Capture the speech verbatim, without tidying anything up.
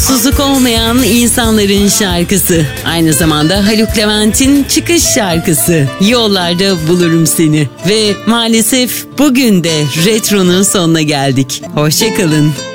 umutsuzluk olmayan insanların şarkısı. Aynı zamanda Haluk Levent'in çıkış şarkısı. Yollarda bulurum seni. Ve maalesef bugün de Retro'nun sonuna geldik. Hoşça kalın.